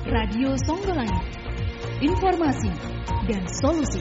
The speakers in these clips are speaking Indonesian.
Radio Songgolangit, informasi dan solusi.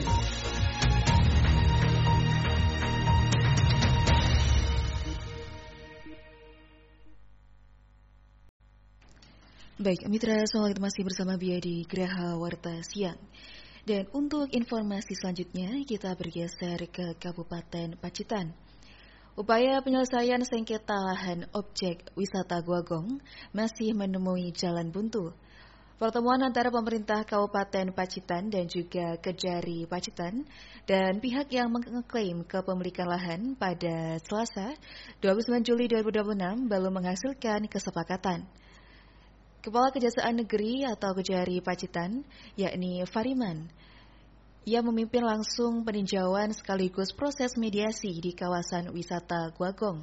Baik, mitra Songgolangit masih bersama Bia di Geraha Warta Siang. Dan untuk informasi selanjutnya kita bergeser ke Kabupaten Pacitan. Upaya penyelesaian sengketa lahan objek wisata Guagong masih menemui jalan buntu. Pertemuan antara pemerintah Kabupaten Pacitan dan juga Kejari Pacitan dan pihak yang mengklaim kepemilikan lahan pada Selasa 29 Juli 2026 belum menghasilkan kesepakatan. Kepala Kejaksaan Negeri atau Kejari Pacitan, yakni Fariman, ia memimpin langsung peninjauan sekaligus proses mediasi di kawasan wisata Guagong.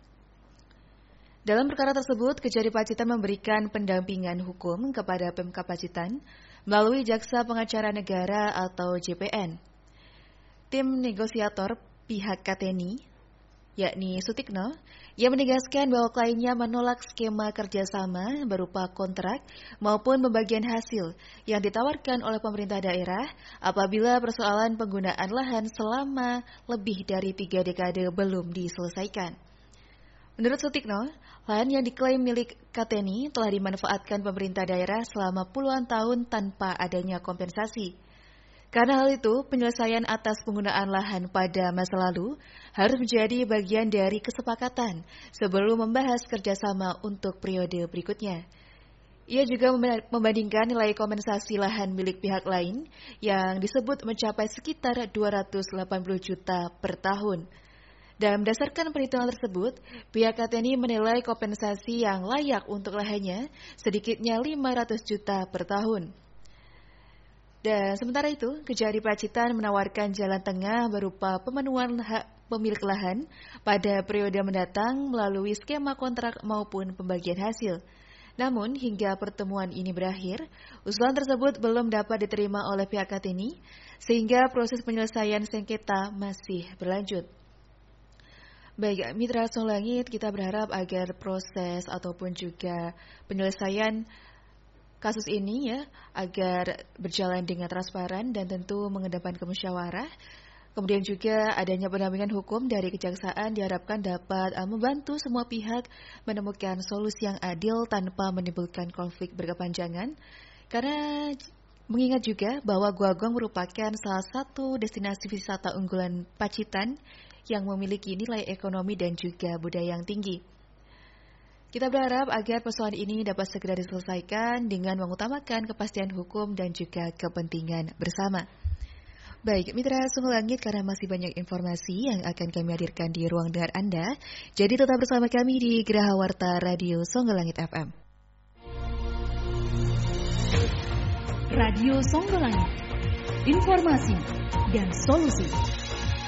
Dalam perkara tersebut, Kejari Pacitan memberikan pendampingan hukum kepada Pemkab Pacitan melalui Jaksa Pengacara Negara atau JPN. Tim negosiator pihak Kateni, yakni Sutikno, ia menegaskan bahwa kliennya menolak skema kerjasama berupa kontrak maupun pembagian hasil yang ditawarkan oleh pemerintah daerah apabila persoalan penggunaan lahan selama lebih dari 3 dekade belum diselesaikan. Menurut Sutikno, lahan yang diklaim milik Kateni telah dimanfaatkan pemerintah daerah selama puluhan tahun tanpa adanya kompensasi. Karena hal itu, penyelesaian atas penggunaan lahan pada masa lalu harus menjadi bagian dari kesepakatan sebelum membahas kerjasama untuk periode berikutnya. Ia juga membandingkan nilai kompensasi lahan milik pihak lain yang disebut mencapai sekitar 280 juta per tahun. Dan berdasarkan perhitungan tersebut, pihak Kateni menilai kompensasi yang layak untuk lahannya sedikitnya 500 juta per tahun. Dan sementara itu, Kejari Pacitan menawarkan jalan tengah berupa pemenuhan hak pemilik lahan pada periode mendatang melalui skema kontrak maupun pembagian hasil. Namun, hingga pertemuan ini berakhir, usulan tersebut belum dapat diterima oleh pihak Kateni, sehingga proses penyelesaian sengketa masih berlanjut. Baik, mitra Songgolangit, kita berharap agar proses ataupun juga penyelesaian kasus ini ya agar berjalan dengan transparan dan tentu mengedepankan musyawarah. Kemudian juga adanya pendampingan hukum dari kejaksaan diharapkan dapat membantu semua pihak menemukan solusi yang adil tanpa menimbulkan konflik berkepanjangan. Karena mengingat juga bahwa Guagong merupakan salah satu destinasi wisata unggulan Pacitan yang memiliki nilai ekonomi dan juga budaya yang tinggi. Kita berharap agar persoalan ini dapat segera diselesaikan dengan mengutamakan kepastian hukum dan juga kepentingan bersama. Baik, mitra Songgolangit, karena masih banyak informasi yang akan kami hadirkan di ruang dengar Anda, jadi tetap bersama kami di Geraha Warta Radio Songgolangit FM. Radio Songgolangit, informasi dan solusi.